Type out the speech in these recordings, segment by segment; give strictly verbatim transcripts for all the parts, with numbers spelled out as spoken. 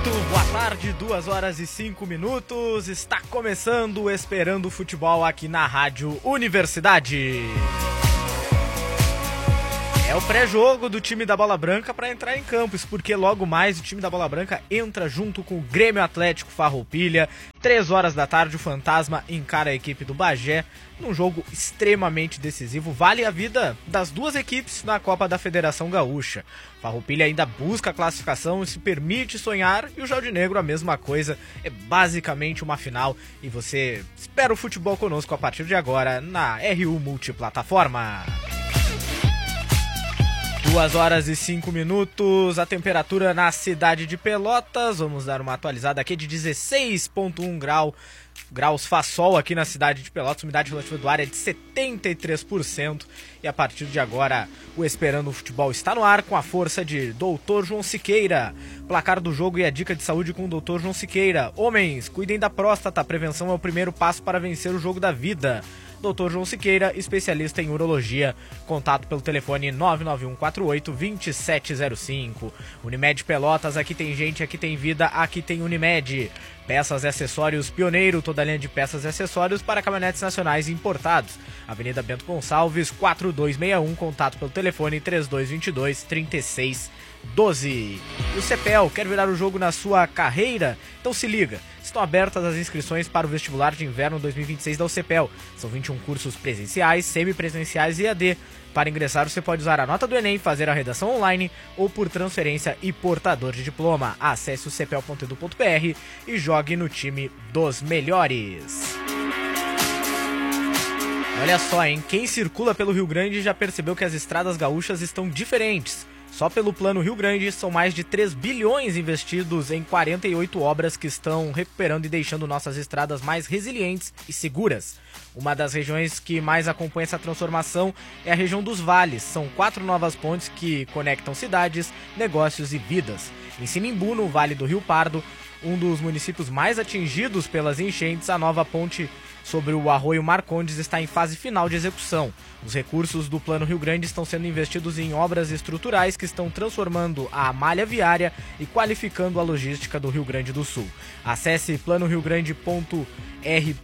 Muito boa tarde, duas horas e cinco minutos. Está começando o Esperando o Futebol aqui na Rádio Universidade. É o pré-jogo do time da Bola Branca para entrar em campo, isso porque logo mais o time da Bola Branca entra junto com o Grêmio Atlético Farroupilha. Três horas da tarde o Fantasma encara a equipe do Bagé num jogo extremamente decisivo. Vale a vida das duas equipes na Copa da Federação Gaúcha. Farroupilha ainda busca a classificação e se permite sonhar, e o Jaldinegro a mesma coisa. É basicamente uma final e você espera o futebol conosco a partir de agora na R U Multiplataforma. Duas horas e cinco minutos, a temperatura na cidade de Pelotas, vamos dar uma atualizada aqui de dezesseis vírgula um grau, graus faz sol aqui na cidade de Pelotas, umidade relativa do ar é de setenta e três por cento e a partir de agora o Esperando o Futebol está no ar com a força de doutor João Siqueira. Placar do jogo e a dica de saúde com o doutor João Siqueira. Homens, cuidem da próstata, a prevenção é o primeiro passo para vencer o jogo da vida. doutor João Siqueira, especialista em urologia. Contato pelo telefone nove nove um quatro oito dois sete zero cinco. Unimed Pelotas, aqui tem gente, aqui tem vida, aqui tem Unimed. Peças e acessórios Pioneiro, toda a linha de peças e acessórios para caminhonetes nacionais importados. Avenida Bento Gonçalves, quatro dois seis um, contato pelo telefone três dois dois dois, três seis um dois. E o CEPEL, quer virar o jogo na sua carreira? Então se liga, estão abertas as inscrições para o vestibular de inverno dois mil e vinte e seis da UCEPEL. São vinte e um cursos presenciais, semipresenciais e E A D. Para ingressar, você pode usar a nota do Enem, fazer a redação online ou por transferência e portador de diploma. Acesse o cepel ponto edu ponto br e jogue no time dos melhores. Olha só, hein? Quem circula pelo Rio Grande já percebeu que as estradas gaúchas estão diferentes. Só pelo Plano Rio Grande são mais de três bilhões investidos em quarenta e oito obras que estão recuperando e deixando nossas estradas mais resilientes e seguras. Uma das regiões que mais acompanha essa transformação é a região dos vales. São quatro novas pontes que conectam cidades, negócios e vidas. Em Sinimbu, no Vale do Rio Pardo, um dos municípios mais atingidos pelas enchentes, a nova ponte sobre o Arroio Marcondes está em fase final de execução. Os recursos do Plano Rio Grande estão sendo investidos em obras estruturais que estão transformando a malha viária e qualificando a logística do Rio Grande do Sul. Acesse plano rio grande ponto r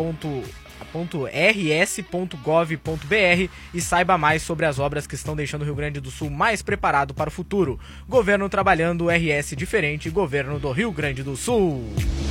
s ponto gov ponto br e saiba mais sobre as obras que estão deixando o Rio Grande do Sul mais preparado para o futuro. Governo trabalhando, R S diferente, Governo do Rio Grande do Sul.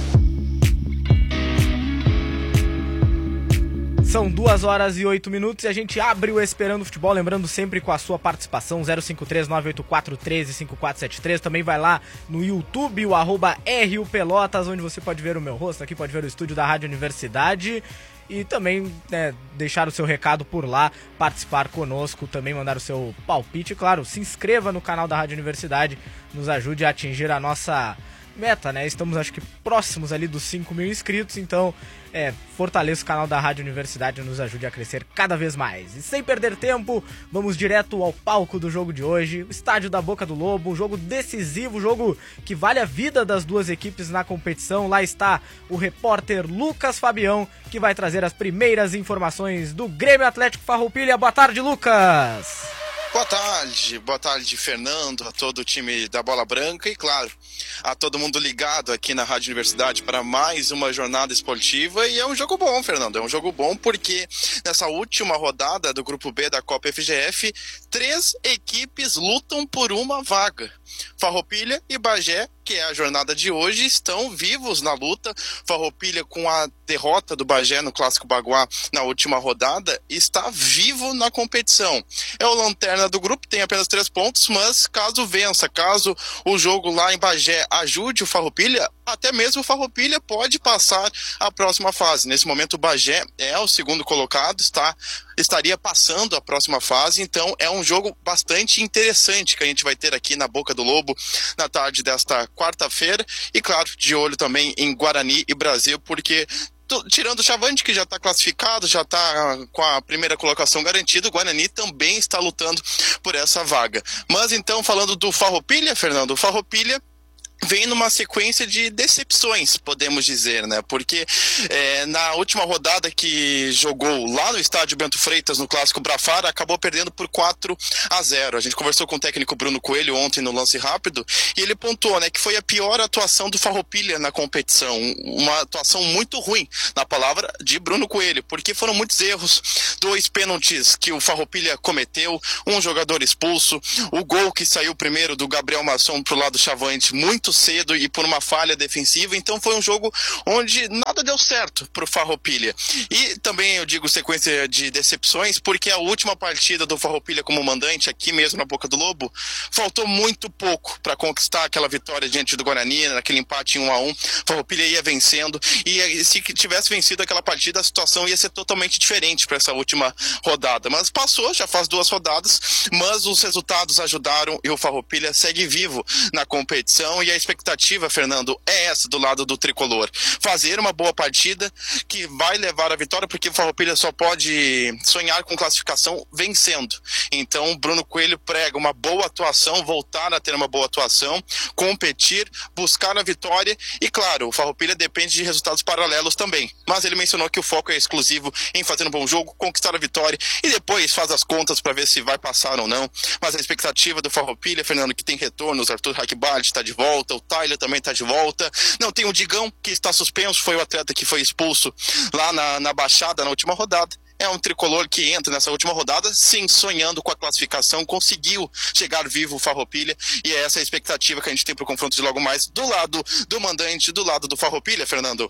São duas horas e oito minutos e a gente abre o Esperando o Futebol, lembrando sempre com a sua participação, zero cinco três nove oito quatro um três cinco quatro sete três. Também vai lá no YouTube, o arroba R U Pelotas, onde você pode ver o meu rosto aqui, pode ver o estúdio da Rádio Universidade. E também, né, deixar o seu recado por lá, participar conosco, também mandar o seu palpite. Claro, se inscreva no canal da Rádio Universidade, nos ajude a atingir a nossa meta, né? Estamos, acho que, próximos ali dos cinco mil inscritos, então é, fortaleça o canal da Rádio Universidade e nos ajude a crescer cada vez mais. E sem perder tempo, vamos direto ao palco do jogo de hoje, o estádio da Boca do Lobo, um jogo decisivo, jogo que vale a vida das duas equipes na competição. Lá está o repórter Lucas Fabião, que vai trazer as primeiras informações do Grêmio Atlético Farroupilha. Boa tarde, Lucas! Boa tarde, boa tarde, Fernando, a todo o time da Bola Branca e, claro, a todo mundo ligado aqui na Rádio Universidade para mais uma jornada esportiva. E é um jogo bom, Fernando, é um jogo bom porque nessa última rodada do Grupo B da Copa F G F, três equipes lutam por uma vaga. Farroupilha e Bagé, que é a jornada de hoje, estão vivos na luta. Farroupilha, com a derrota do Bagé no Clássico Baguá na última rodada, está vivo na competição. É o lanterna do grupo, tem apenas três pontos, mas caso vença, caso o jogo lá em Bagé ajude o Farroupilha, até mesmo o Farroupilha pode passar a próxima fase. Nesse momento o Bagé é o segundo colocado, está, estaria passando a próxima fase, então é um jogo bastante interessante que a gente vai ter aqui na Boca do Lobo na tarde desta quarta-feira, e claro, de olho também em Guarani e Brasil, porque tirando o Chavante, que já está classificado, já está com a primeira colocação garantida, o Guarani também está lutando por essa vaga. Mas então, falando do Farroupilha, Fernando, o Farroupilha vem numa sequência de decepções, podemos dizer, né? Porque é, na última rodada que jogou lá no estádio Bento Freitas, no Clássico Brafara, acabou perdendo por quatro a zero. A gente conversou com o técnico Bruno Coelho ontem no Lance Rápido e ele pontuou, né, que foi a pior atuação do Farroupilha na competição. Uma atuação muito ruim, na palavra de Bruno Coelho, porque foram muitos erros, dois pênaltis que o Farroupilha cometeu, um jogador expulso, o gol que saiu primeiro do Gabriel Masson pro lado chavante muito cedo e por uma falha defensiva. Então foi um jogo onde nada deu certo pro Farroupilha. E também eu digo sequência de decepções porque a última partida do Farroupilha como mandante, aqui mesmo na Boca do Lobo, faltou muito pouco para conquistar aquela vitória diante do Guarani, naquele empate em um a um. Farroupilha ia vencendo e se tivesse vencido aquela partida, a situação ia ser totalmente diferente para essa última rodada. Mas passou, já faz duas rodadas, mas os resultados ajudaram e o Farroupilha segue vivo na competição. E a expectativa, Fernando, é essa do lado do tricolor. Fazer uma boa partida que vai levar a vitória, porque o Farroupilha só pode sonhar com classificação vencendo. Então, Bruno Coelho prega uma boa atuação, voltar a ter uma boa atuação, competir, buscar a vitória e, claro, o Farroupilha depende de resultados paralelos também. Mas ele mencionou que o foco é exclusivo em fazer um bom jogo, conquistar a vitória e depois faz as contas para ver se vai passar ou não. Mas a expectativa do Farroupilha, Fernando, que tem retornos, Arthur Hackbart está de volta, o Tyler também está de volta. Não, tem o Digão, que está suspenso, foi o atleta que foi expulso lá na, na Baixada na última rodada. É um tricolor que entra nessa última rodada, sim, sonhando com a classificação, conseguiu chegar vivo o Farroupilha, e é essa a expectativa que a gente tem para o confronto de logo mais, do lado do mandante, do lado do Farroupilha, Fernando.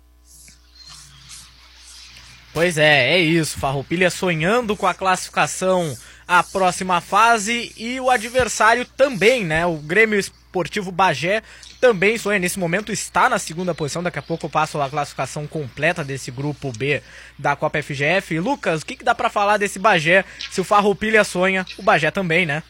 Pois é, é isso, Farroupilha sonhando com a classificação à próxima fase e o adversário também, né, o Grêmio Esportivo Bagé também sonha, nesse momento está na segunda posição, daqui a pouco eu passo a classificação completa desse grupo B da Copa F G F. E, Lucas, o que, que dá pra falar desse Bagé? Se o Farroupilha sonha, o Bagé também, né?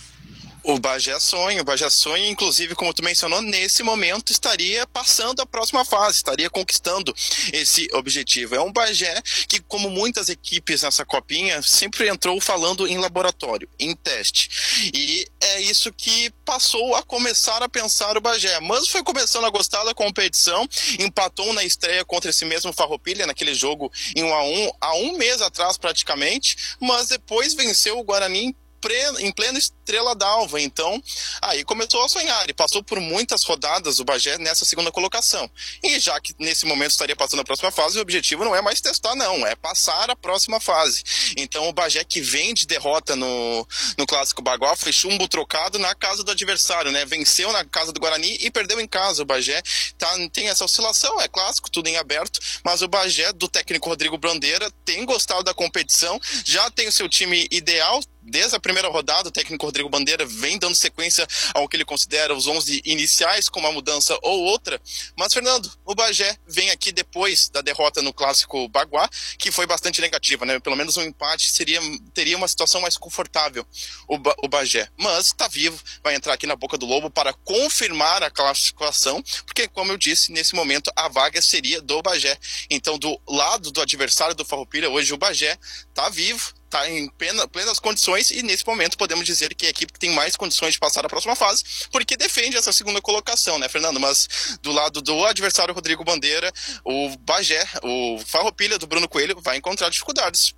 O Bagé sonha, o Bagé sonha, inclusive, como tu mencionou, nesse momento estaria passando a próxima fase, estaria conquistando esse objetivo. É um Bagé que, como muitas equipes nessa copinha, sempre entrou falando em laboratório, em teste. E é isso que passou a começar a pensar o Bagé. Mas foi começando a gostar da competição, empatou na estreia contra esse mesmo Farroupilha, naquele jogo em um a um, há um mês atrás praticamente, mas depois venceu o Guarani em plena Estrela d'Alva. Então aí começou a sonhar e passou por muitas rodadas o Bagé nessa segunda colocação, e já que nesse momento estaria passando a próxima fase, o objetivo não é mais testar, não, é passar a próxima fase. Então o Bagé, que vem de derrota no, no Clássico Bagual, foi chumbo trocado na casa do adversário, né? Venceu na casa do Guarani e perdeu em casa. O Bagé tá, tem essa oscilação, é clássico, tudo em aberto, mas o Bagé do técnico Rodrigo Bandeira tem gostado da competição, já tem o seu time ideal. Desde a primeira rodada, o técnico Rodrigo Bandeira vem dando sequência ao que ele considera os onze iniciais, com uma mudança ou outra. Mas, Fernando, o Bagé vem aqui depois da derrota no Clássico Baguá, que foi bastante negativa, né? Pelo menos um empate seria, teria uma situação mais confortável, o, ba o Bagé. Mas está vivo, vai entrar aqui na Boca do Lobo para confirmar a classificação, porque, como eu disse, nesse momento a vaga seria do Bagé. Então, do lado do adversário do Farroupilha, hoje o Bagé está vivo, está em plena, plenas condições, e nesse momento podemos dizer que é a equipe que tem mais condições de passar a próxima fase, porque defende essa segunda colocação, né, Fernando? Mas do lado do adversário Rodrigo Bandeira, o Bagé, o Farroupilha do Bruno Coelho, vai encontrar dificuldades.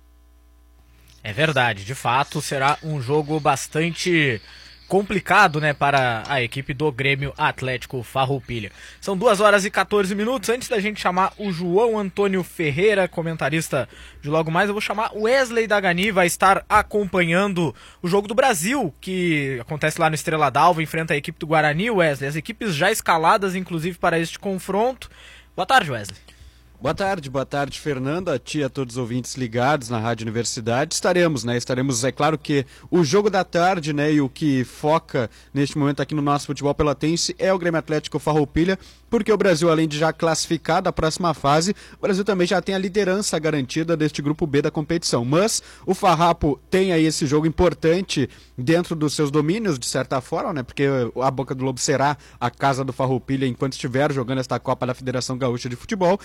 É verdade, de fato será um jogo bastante complicado, né, para a equipe do Grêmio Atlético Farroupilha. São duas horas e quatorze minutos. Antes da gente chamar o João Antônio Ferreira, comentarista de logo mais, eu vou chamar o Wesley Dagani, vai estar acompanhando o jogo do Brasil, que acontece lá no Estrela d'Alva, enfrenta a equipe do Guarani. Wesley, as equipes já escaladas, inclusive, para este confronto. Boa tarde, Wesley. Boa tarde, boa tarde, Fernando, a ti e a todos os ouvintes ligados na Rádio Universidade. Estaremos, né? Estaremos, é claro que o jogo da tarde, né? E o que foca neste momento aqui no nosso futebol pelotense é o Grêmio Atlético Farroupilha, porque o Brasil, além de já classificar da próxima fase, o Brasil também já tem a liderança garantida deste grupo B da competição. Mas o Farrapo tem aí esse jogo importante dentro dos seus domínios, de certa forma, né? Porque a Boca do Lobo será a casa do Farroupilha enquanto estiver jogando esta Copa da Federação Gaúcha de Futebol, e a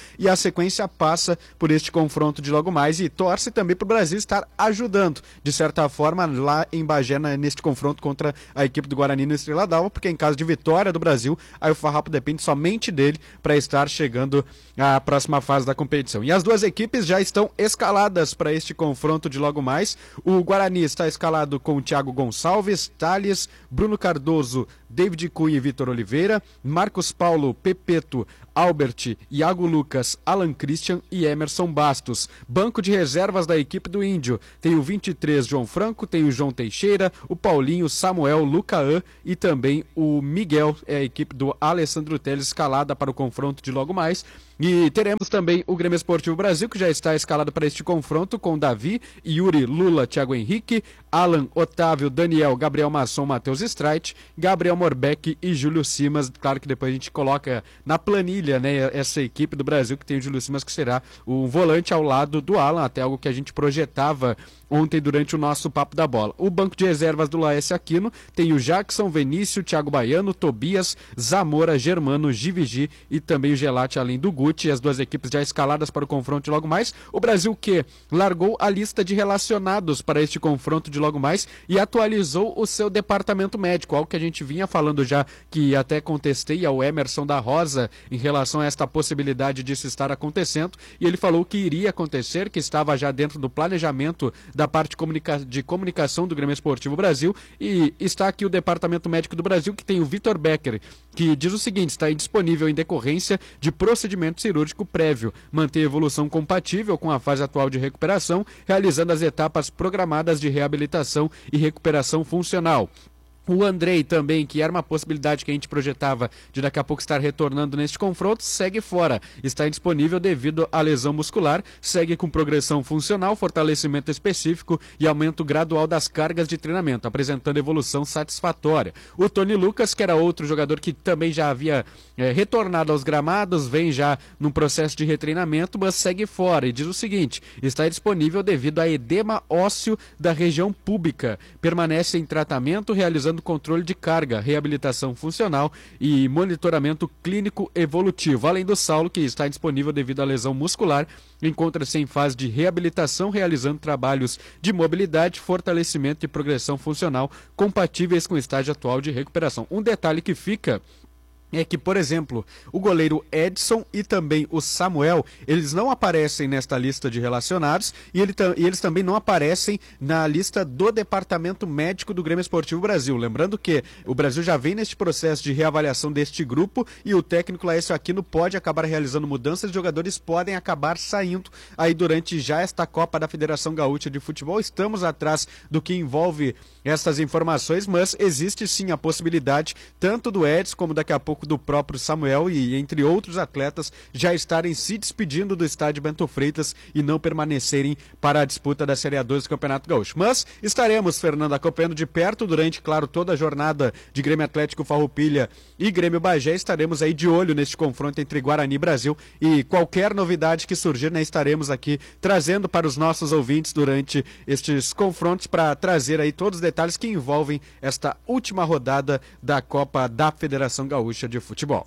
sequência, passa por este confronto de logo mais e torce também para o Brasil estar ajudando, de certa forma, lá em Bagé, neste confronto contra a equipe do Guarani no Estrela d'Alva, porque em caso de vitória do Brasil, aí o Farrapo depende somente dele para estar chegando à próxima fase da competição. E as duas equipes já estão escaladas para este confronto de logo mais. O Guarani está escalado com o Thiago Gonçalves, Thales, Bruno Cardoso, David Cunha e Vitor Oliveira, Marcos Paulo, Pepeto, Albert, Iago Lucas, Alan Christian e Emerson Bastos. Banco de reservas da equipe do Índio. Tem o vinte e três, João Franco, tem o João Teixeira, o Paulinho, Samuel, Lucaã e também o Miguel, é a equipe do Alessandro Teles escalada para o confronto de logo mais. E teremos também o Grêmio Esportivo Brasil, que já está escalado para este confronto, com Davi, Yuri, Lula, Thiago Henrique, Alan, Otávio, Daniel, Gabriel Masson, Matheus Streit, Gabriel Morbeck e Júlio Simas. Claro que depois a gente coloca na planilha, né, essa equipe do Brasil, que tem o Júlio Simas, que será o volante ao lado do Alan, até algo que a gente projetava ontem durante o nosso Papo da Bola. O banco de reservas do Laércio Aquino tem o Jackson, Vinícius, Thiago Baiano, Tobias, Zamora, Germano, Givigi e também o Gelati, além do Guti. As duas equipes já escaladas para o confronto de logo mais. O Brasil que largou a lista de relacionados para este confronto de logo mais e atualizou o seu departamento médico, algo que a gente vinha falando já, que até contestei ao Emerson da Rosa em relação a esta possibilidade disso estar acontecendo, e ele falou que iria acontecer, que estava já dentro do planejamento da parte comunica- de comunicação do Grêmio Esportivo Brasil. E está aqui o Departamento Médico do Brasil, que tem o Vitor Becker, que diz o seguinte: está indisponível em decorrência de procedimento cirúrgico prévio, manter evolução compatível com a fase atual de recuperação, realizando as etapas programadas de reabilitação e recuperação funcional. O Andrei também, que era uma possibilidade que a gente projetava de daqui a pouco estar retornando neste confronto, segue fora. Está indisponível devido à lesão muscular, segue com progressão funcional, fortalecimento específico e aumento gradual das cargas de treinamento, apresentando evolução satisfatória. O Tony Lucas, que era outro jogador que também já havia é, retornado aos gramados, vem já num processo de retreinamento, mas segue fora e diz o seguinte: está disponível devido a edema ósseo da região púbica, permanece em tratamento, realizando controle de carga, reabilitação funcional e monitoramento clínico evolutivo. Além do Saulo, que está disponível devido à lesão muscular, encontra-se em fase de reabilitação, realizando trabalhos de mobilidade, fortalecimento e progressão funcional compatíveis com o estágio atual de recuperação. Um detalhe que fica é que, por exemplo, o goleiro Edson e também o Samuel, eles não aparecem nesta lista de relacionados e, ele, e eles também não aparecem na lista do Departamento Médico do Grêmio Esportivo Brasil. Lembrando que o Brasil já vem neste processo de reavaliação deste grupo e o técnico Laércio Aquino pode acabar realizando mudanças, de jogadores podem acabar saindo aí durante já esta Copa da Federação Gaúcha de Futebol. Estamos atrás do que envolve essas informações, mas existe sim a possibilidade tanto do Edson como daqui a pouco do próprio Samuel e entre outros atletas já estarem se despedindo do estádio Bento Freitas e não permanecerem para a disputa da Série A dois do Campeonato Gaúcho. Mas estaremos, Fernando, acompanhando de perto durante, claro, toda a jornada de Grêmio Atlético Farroupilha e Grêmio Bagé. Estaremos aí de olho neste confronto entre Guarani e Brasil e qualquer novidade que surgir, né, estaremos aqui trazendo para os nossos ouvintes durante estes confrontos para trazer aí todos os detalhes que envolvem esta última rodada da Copa da Federação Gaúcha de Futebol.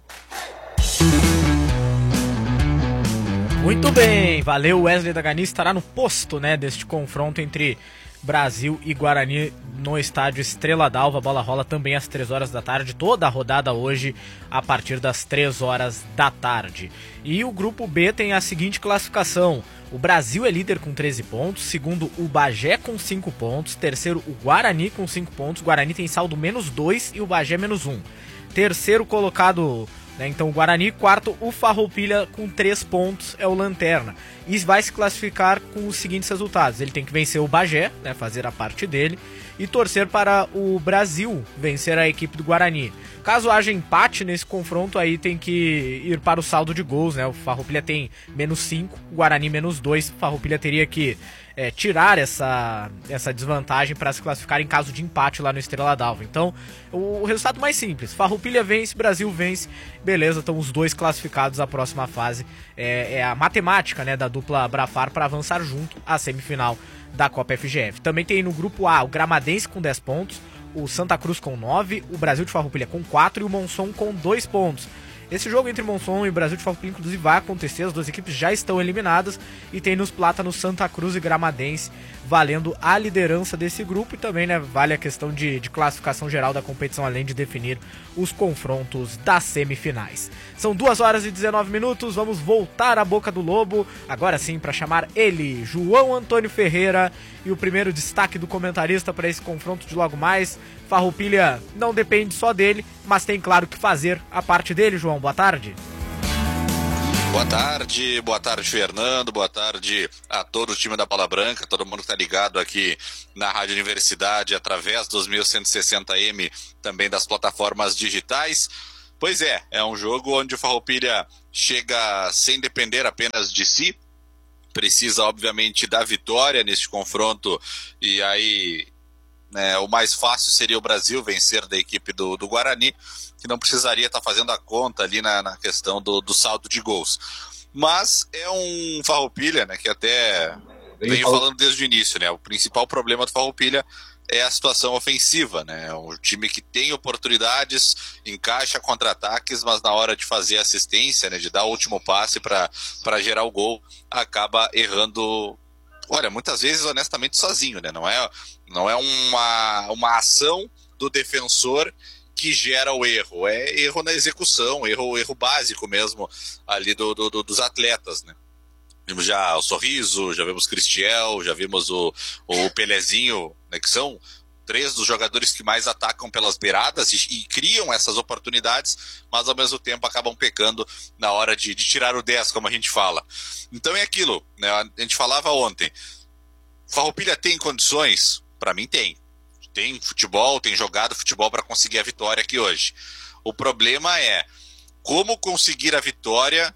Muito bem, valeu. Wesley Dagani estará no posto, né, deste confronto entre Brasil e Guarani no estádio Estrela d'Alva. A bola rola também às três horas da tarde, toda a rodada hoje a partir das três horas da tarde. E o grupo B tem a seguinte classificação: o Brasil é líder com treze pontos, segundo o Bagé com cinco pontos, terceiro o Guarani com cinco pontos, o Guarani tem saldo menos dois e o Bagé menos um. Terceiro colocado, né, então o Guarani, quarto o Farroupilha com três pontos, é o lanterna. E vai se classificar com os seguintes resultados: ele tem que vencer o Bagé, né, fazer a parte dele, e torcer para o Brasil vencer a equipe do Guarani. Caso haja empate nesse confronto, aí tem que ir para o saldo de gols, né? O Farroupilha tem menos cinco, o Guarani menos dois. O Farroupilha teria que é, tirar essa, essa desvantagem para se classificar em caso de empate lá no Estrela d'Alva. Então, o, o resultado mais simples: Farroupilha vence, Brasil vence, beleza, estão os dois classificados à próxima fase. É, é a matemática, né, da dupla Brafar para avançar junto à semifinal da Copa F G F. Também tem no grupo A o Gramadense com dez pontos, o Santa Cruz com nove, o Brasil de Farroupilha com quatro e o Monson com dois pontos. Esse jogo entre Monson e Brasil de Farroupilha, inclusive, vai acontecer, as duas equipes já estão eliminadas e tem nos Plátanos Santa Cruz e Gramadense valendo a liderança desse grupo e também, né, vale a questão de, de classificação geral da competição, além de definir os confrontos das semifinais. São duas horas e dezenove minutos, vamos voltar à Boca do Lobo, agora sim para chamar ele, João Antônio Ferreira, e o primeiro destaque do comentarista para esse confronto de logo mais. Farroupilha não depende só dele, mas tem claro que fazer a parte dele. João, boa tarde. Boa tarde, boa tarde Fernando, boa tarde a todo o time da Bola Branca, todo mundo que está ligado aqui na Rádio Universidade através dos mil cento e sessenta M, também das plataformas digitais. Pois é, é um jogo onde o Farroupilha chega sem depender apenas de si, precisa obviamente da vitória neste confronto e aí né, o mais fácil seria o Brasil vencer da equipe do, do Guarani, que não precisaria estar fazendo a conta ali na, na questão do, do saldo de gols. Mas é um Farroupilha, né, que até venho falando desde o início, né, o principal problema do Farroupilha é a situação ofensiva, né, é um time que tem oportunidades, encaixa contra-ataques, mas na hora de fazer assistência, né, de dar o último passe para gerar o gol, acaba errando, olha, muitas vezes honestamente sozinho, né, não é, não é uma, uma ação do defensor que gera o erro, é erro na execução, erro, erro básico mesmo ali do, do, do, dos atletas, né. Vimos já o Sorriso, já vimos Cristiel, já vimos o, o Pelezinho, né, que são três dos jogadores que mais atacam pelas beiradas e, e criam essas oportunidades, mas ao mesmo tempo acabam pecando na hora de, de tirar o dez, como a gente fala. Então é aquilo, né, a gente falava ontem, Farroupilha tem condições? Para mim tem. Tem futebol, tem jogado futebol para conseguir a vitória aqui hoje. O problema é como conseguir a vitória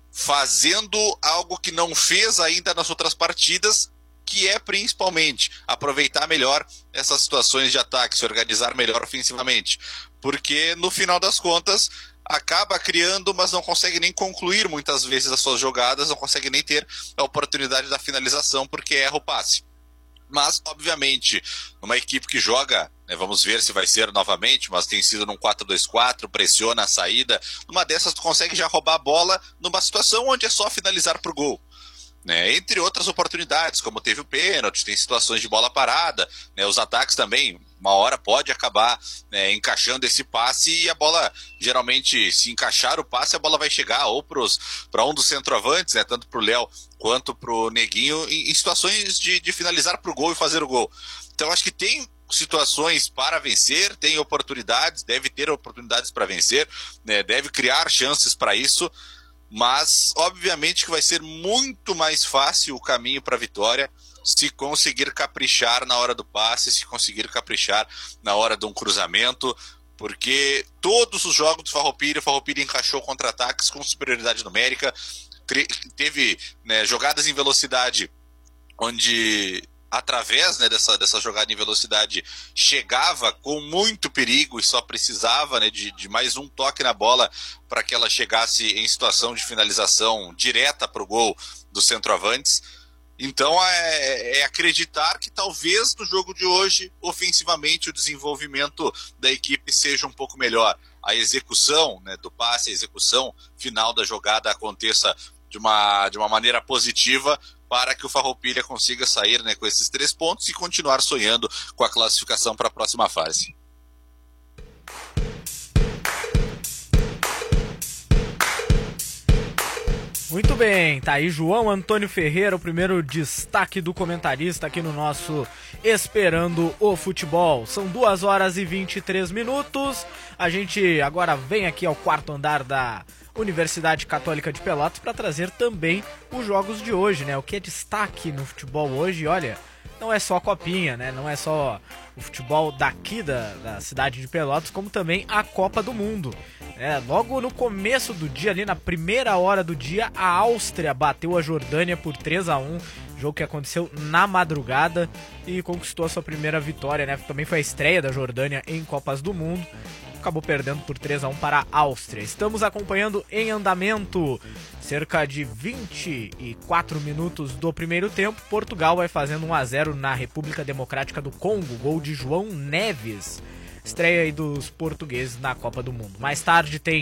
fazendo algo que não fez ainda nas outras partidas, que é principalmente aproveitar melhor essas situações de ataque, se organizar melhor ofensivamente, porque no final das contas acaba criando, mas não consegue nem concluir muitas vezes as suas jogadas, não consegue nem ter a oportunidade da finalização porque erra o passe. Mas, obviamente, numa equipe que joga, né, vamos ver se vai ser novamente, mas tem sido num quatro dois quatro, pressiona a saída, numa dessas tu consegue já roubar a bola numa situação onde é só finalizar pro gol. Né, entre outras oportunidades, como teve o pênalti, tem situações de bola parada, né, os ataques também, uma hora pode acabar né, encaixando esse passe e a bola, geralmente, se encaixar o passe, a bola vai chegar ou para um dos centroavantes, né, tanto para o Léo quanto para o Neguinho, em, em situações de, de finalizar para o gol e fazer o gol. Então, acho que tem situações para vencer, tem oportunidades, deve ter oportunidades para vencer, né, deve criar chances para isso, mas obviamente que vai ser muito mais fácil o caminho para a vitória se conseguir caprichar na hora do passe, se conseguir caprichar na hora de um cruzamento, porque todos os jogos do Farroupilha, o Farroupilha encaixou contra-ataques com superioridade numérica, teve né, jogadas em velocidade onde através né, dessa, dessa jogada em velocidade chegava com muito perigo e só precisava né, de, de mais um toque na bola para que ela chegasse em situação de finalização direta para o gol dos centroavantes. Então é, é acreditar que talvez no jogo de hoje, ofensivamente, o desenvolvimento da equipe seja um pouco melhor. A execução né, do passe, a execução final da jogada aconteça de uma, de uma maneira positiva para que o Farroupilha consiga sair né, com esses três pontos e continuar sonhando com a classificação para a próxima fase. Muito bem, tá aí João Antônio Ferreira, o primeiro destaque do comentarista aqui no nosso Esperando o Futebol. São duas horas e vinte e três minutos, a gente agora vem aqui ao quarto andar da Universidade Católica de Pelotas para trazer também os jogos de hoje, né? O que é destaque no futebol hoje, olha, não é só a copinha, né? Não é só o futebol daqui da, da cidade de Pelotas, como também a Copa do Mundo. É, logo no começo do dia, ali na primeira hora do dia, a Áustria bateu a Jordânia por três a um, jogo que aconteceu na madrugada e conquistou a sua primeira vitória, né? Também foi a estreia da Jordânia em Copas do Mundo. Acabou perdendo por três a um para a Áustria. Estamos acompanhando em andamento cerca de vinte e quatro minutos do primeiro tempo. Portugal vai fazendo um a zero na República Democrática do Congo. Gol de João Neves. Estreia aí dos portugueses na Copa do Mundo. Mais tarde tem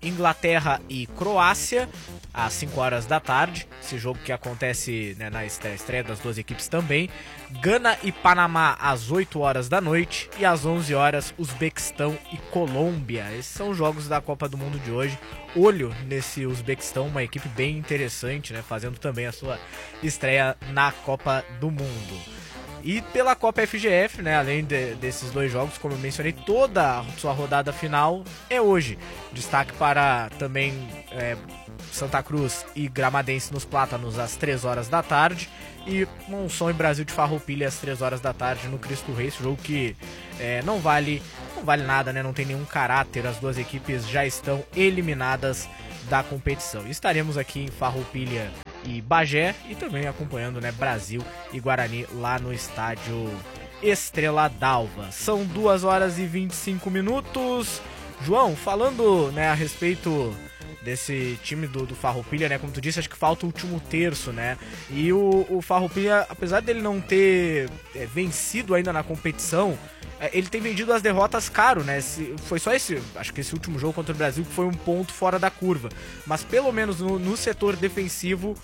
Inglaterra e Croácia, às cinco horas da tarde. Esse jogo que acontece, né, na estreia das duas equipes também. Gana e Panamá às oito horas da noite. E às onze horas, Uzbequistão e Colômbia. Esses são os jogos da Copa do Mundo de hoje. Olho nesse Uzbequistão, uma equipe bem interessante, né, fazendo também a sua estreia na Copa do Mundo. E pela Copa F G F, né, além de, desses dois jogos, como eu mencionei, toda a sua rodada final é hoje. Destaque para também é, Santa Cruz e Gramadense nos Plátanos às três horas da tarde. E Monção e Brasil de Farroupilha às três horas da tarde no Cristo Rei. Esse jogo que é, não vale não vale nada, né, não tem nenhum caráter. As duas equipes já estão eliminadas da competição. E estaremos aqui em Farroupilha e Bagé, e também acompanhando, né, Brasil e Guarani lá no estádio Estrela d'Alva. São duas horas e vinte e cinco minutos. João, falando, né, a respeito desse time do, do Farroupilha, né, como tu disse, acho que falta o último terço, né, e o, o Farroupilha, apesar dele não ter é, vencido ainda na competição, ele tem vendido as derrotas caro, né? Foi só esse, acho que esse último jogo contra o Brasil que foi um ponto fora da curva. Mas pelo menos no, no setor defensivo,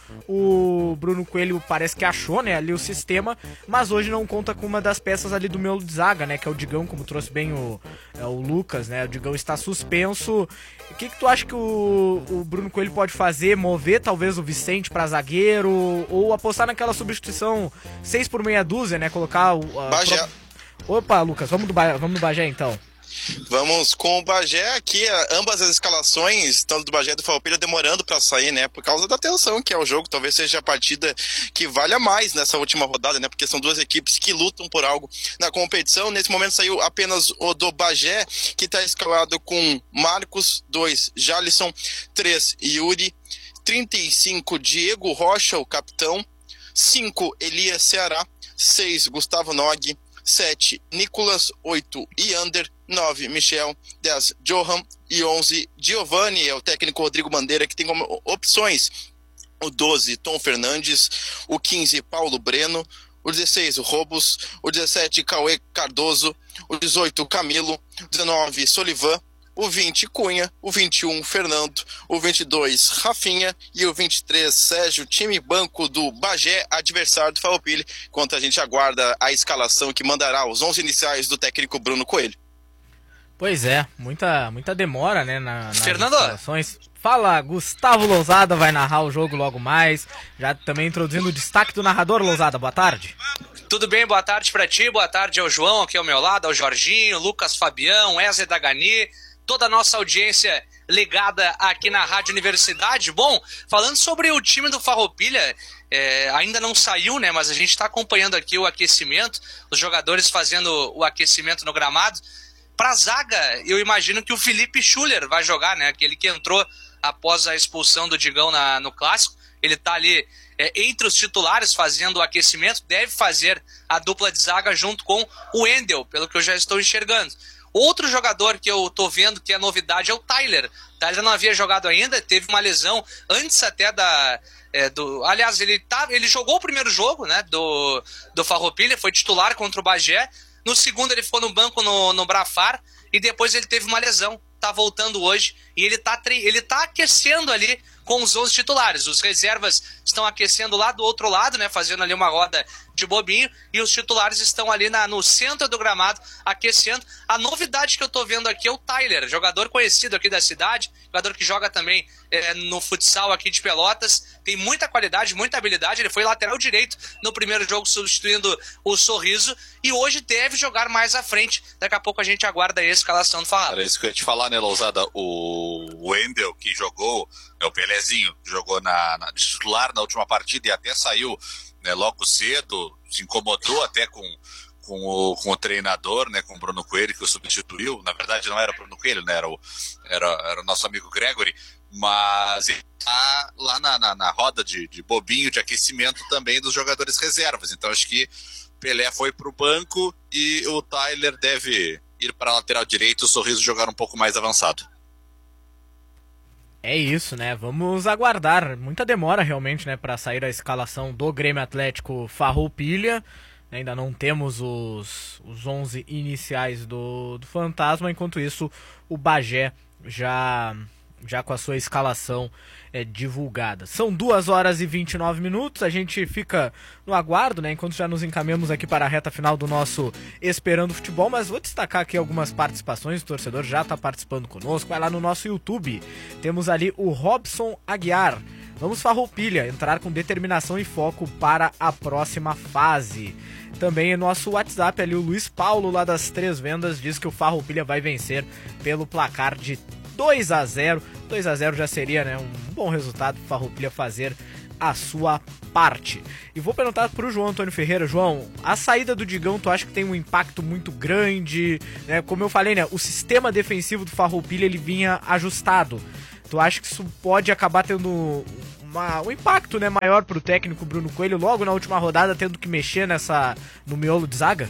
o Bruno Coelho parece que achou, né, ali o sistema, mas hoje não conta com uma das peças ali do miolo de zaga, né? Que é o Digão, como trouxe bem o, é, o Lucas, né? O Digão está suspenso. O que, que tu acha que o, o Bruno Coelho pode fazer? Mover talvez o Vicente para zagueiro? Ou apostar naquela substituição seis por meia dúzia, né? Colocar o. Bagé. Pro... Opa, Lucas, vamos, do ba... vamos no Bagé então. Vamos com o Bagé aqui, ambas as escalações, tanto do Bagé e do Farroupilha, demorando para sair, né, por causa da tensão que é o jogo. Talvez seja a partida que valha mais nessa última rodada, né, porque são duas equipes que lutam por algo na competição. Nesse momento saiu apenas o do Bagé, que está escalado com Marcos, dois, Jalisson, três, Yuri, trinta e cinco, Diego Rocha, o capitão, cinco, Elias Ceará, seis, Gustavo Nog, sete, Nicolas, oito, Yander, nove, Michel, dez, Johan e onze, Giovanni, é o técnico Rodrigo Bandeira, que tem como opções o doze, Tom Fernandes, o quinze, Paulo Breno, o dezesseis, o Robos, o dezessete, Cauê Cardoso, o dezoito, Camilo, o dezenove, Solivan, o vinte, Cunha, o vinte e um, Fernando, o vinte e dois, Rafinha e o vinte e três, Sérgio, time banco do Bagé, adversário do Farroupilha, enquanto a gente aguarda a escalação que mandará os onze iniciais do técnico Bruno Coelho. Pois é, muita, muita demora, né, na, nas Fernando. escalações. Fala, Gustavo Lousada vai narrar o jogo logo mais, já também introduzindo o destaque do narrador. Lousada, boa tarde. Tudo bem, boa tarde pra ti, boa tarde ao João aqui ao meu lado, ao Jorginho, Lucas Fabião, Wesley Dagani, toda a nossa audiência ligada aqui na Rádio Universidade. Bom, falando sobre o time do Farroupilha, é, ainda não saiu, né, mas a gente está acompanhando aqui o aquecimento, os jogadores fazendo o aquecimento no gramado. Para a zaga, eu imagino que o Felipe Schuller vai jogar, né, aquele que entrou após a expulsão do Digão na, no Clássico. Ele está ali é, entre os titulares fazendo o aquecimento, deve fazer a dupla de zaga junto com o Wendel, pelo que eu já estou enxergando. Outro jogador que eu tô vendo que é novidade é o Tyler. O Tyler não havia jogado ainda, teve uma lesão antes até da... É, do, aliás, ele, tá, ele jogou o primeiro jogo, né, do, do Farroupilha, foi titular contra o Bagé. No segundo ele ficou no banco no, no Brafar e depois ele teve uma lesão. Tá voltando hoje e ele tá, ele tá aquecendo ali com os onze titulares. Os reservas estão aquecendo lá do outro lado, né, fazendo ali uma roda de bobinho, e os titulares estão ali na, no centro do gramado aquecendo. A novidade que eu tô vendo aqui é o Tyler, jogador conhecido aqui da cidade, jogador que joga também é, no futsal aqui de Pelotas, tem muita qualidade, muita habilidade. Ele foi lateral direito no primeiro jogo substituindo o Sorriso e hoje deve jogar mais à frente. Daqui a pouco a gente aguarda a escalação do Farrapos. Era isso que eu ia te falar, né, Lousada? O Wendel, que jogou, é o Pelezinho, jogou na, na de titular na última partida e até saiu, né, logo cedo, se incomodou até com, com, o, com o treinador, né, com o Bruno Coelho, que o substituiu. Na verdade não era o Bruno Coelho, né, era, o, era, era o nosso amigo Gregory, mas ele está lá na, na, na roda de, de bobinho, de aquecimento também dos jogadores reservas. Então acho que Pelé foi para o banco e o Tyler deve ir para a lateral direita, o Sorriso jogar um pouco mais avançado. É isso, né? Vamos aguardar. Muita demora realmente, né, para sair a escalação do Grêmio Atlético Farroupilha. Ainda não temos os, os onze iniciais do, do Fantasma. Enquanto isso, o Bagé já já com a sua escalação é, divulgada. São duas horas e vinte e nove minutos, a gente fica no aguardo, né, enquanto já nos encaminhamos aqui para a reta final do nosso Esperando Futebol, mas vou destacar aqui algumas participações, o torcedor já está participando conosco, vai lá no nosso YouTube, temos ali o Robson Aguiar. Vamos Farroupilha, entrar com determinação e foco para a próxima fase. Também no nosso WhatsApp ali, o Luiz Paulo lá das Três Vendas diz que o Farroupilha vai vencer pelo placar de dois a zero. dois a zero já seria, né, um bom resultado para o Farroupilha fazer a sua parte. E vou perguntar pro João Antônio Ferreira. João, a saída do Digão, tu acha que tem um impacto muito grande? Né? Como eu falei, né, o sistema defensivo do Farroupilha ele vinha ajustado. Tu acha que isso pode acabar tendo uma, um impacto, né, maior pro técnico Bruno Coelho logo na última rodada, tendo que mexer nessa, no miolo de zaga?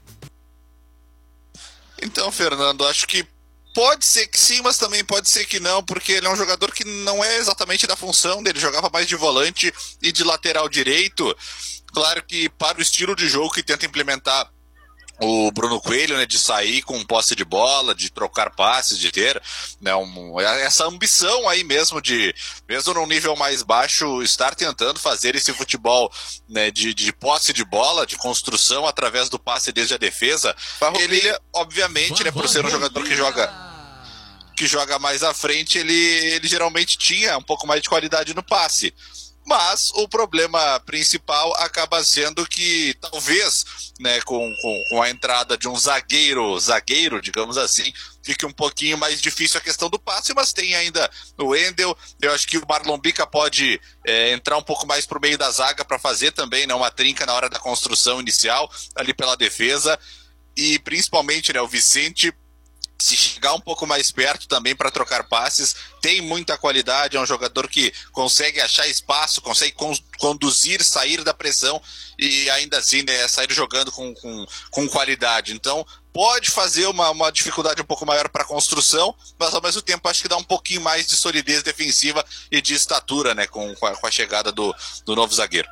Então, Fernando, acho que pode ser que sim, mas também pode ser que não, porque ele é um jogador que não é exatamente da função dele, jogava mais de volante e de lateral direito. Claro que para o estilo de jogo que tenta implementar o Bruno Coelho, né, de sair com posse de bola, de trocar passes, de ter, né, um, essa ambição aí mesmo de, mesmo num nível mais baixo, estar tentando fazer esse futebol, né, de, de posse de bola, de construção através do passe desde a defesa. Ele, obviamente, né, por ser um jogador que joga que joga mais à frente, ele, ele geralmente tinha um pouco mais de qualidade no passe. Mas o problema principal acaba sendo que talvez, né, com, com, com a entrada de um zagueiro, zagueiro, digamos assim, fique um pouquinho mais difícil a questão do passe, mas tem ainda o Wendel. Eu acho que o Marlon Bica pode é, entrar um pouco mais para o meio da zaga para fazer também, né, uma trinca na hora da construção inicial, ali pela defesa. E principalmente, né, o Vicente, se chegar um pouco mais perto também para trocar passes, tem muita qualidade, é um jogador que consegue achar espaço, consegue con- conduzir, sair da pressão e ainda assim, né, sair jogando com, com, com qualidade. Então pode fazer uma, uma dificuldade um pouco maior para a construção, mas ao mesmo tempo acho que dá um pouquinho mais de solidez defensiva e de estatura, né, com, com, a, com a chegada do, do novo zagueiro.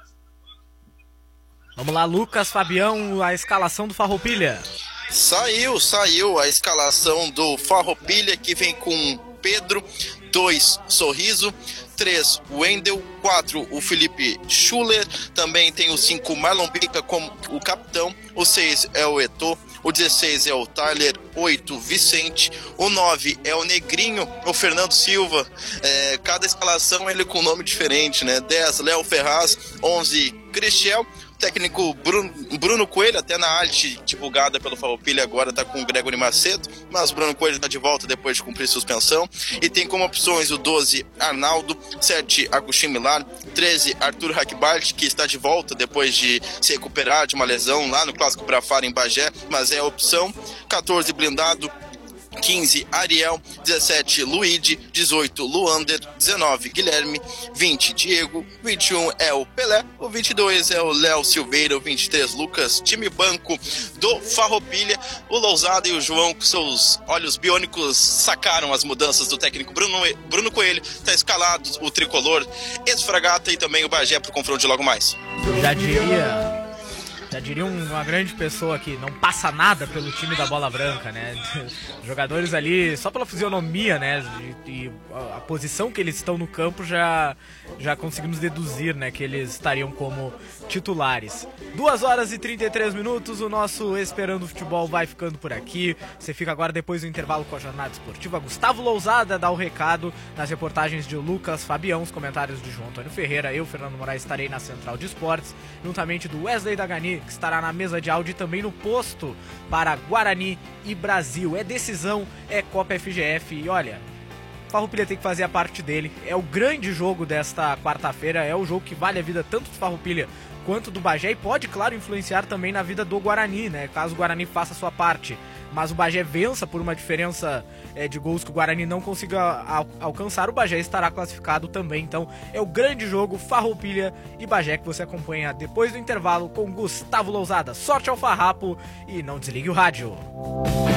Vamos lá, Lucas Fabião, a escalação do Farroupilha. Saiu, saiu a escalação do Farroupilha, que vem com Pedro, dois Sorriso, três Wendel, quatro o Felipe Schuller, também tem o cinco Marlon Bica como o capitão, o seis é o Eto'o, o dezesseis é o Tyler, oito Vicente, o nove é o Negrinho, o Fernando Silva, é, cada escalação ele com nome diferente, né? dez Léo Ferraz, onze Cristiel. Técnico Bruno, Bruno Coelho, até na arte divulgada pelo Farroupilha agora está com o Gregory Macedo, mas Bruno Coelho está de volta depois de cumprir suspensão, e tem como opções o doze Arnaldo, sete Agustin Millar, treze Arthur Hackbart, que está de volta depois de se recuperar de uma lesão lá no Clássico Brafara em Bagé, mas é a opção, quatorze Blindado, quinze Ariel, dezessete Luigi, dezoito Luander, dezenove Guilherme, vinte Diego, vinte e um é o Pelé, o vinte e dois é o Léo Silveira, o vinte e três Lucas, time banco do Farroupilha. O Lousada e o João, com seus olhos biônicos, sacaram as mudanças do técnico Bruno, Bruno Coelho. Está escalado o tricolor, ex-Fragata e também o Bagé para o confronto de logo mais. Já diria... Já diria uma grande pessoa que não passa nada pelo time da Bola Branca, né? Jogadores ali, só pela fisionomia, né? E, e a, a posição que eles estão no campo já, já conseguimos deduzir, né? Que eles estariam como titulares. duas horas e trinta e três minutos, o nosso Esperando Futebol vai ficando por aqui. Você fica agora depois do intervalo com a jornada esportiva. Gustavo Lousada dá o recado nas reportagens de Lucas Fabião, os comentários de João Antônio Ferreira. Eu, Fernando Moraes, estarei na Central de Esportes, juntamente do Wesley Dagani, que estará na mesa de áudio e também no posto para Guarani e Brasil. É decisão, é Copa F G F e olha, o Farroupilha tem que fazer a parte dele. É o grande jogo desta quarta-feira, é o jogo que vale a vida tanto do Farroupilha quanto do Bagé e pode, claro, influenciar também na vida do Guarani, né? Caso o Guarani faça a sua parte, mas o Bagé vença por uma diferença é, de gols que o Guarani não consiga al- alcançar, o Bagé estará classificado também. Então é o grande jogo Farroupilha e Bagé que você acompanha depois do intervalo com Gustavo Lousada. Sorte ao Farrapo e não desligue o rádio.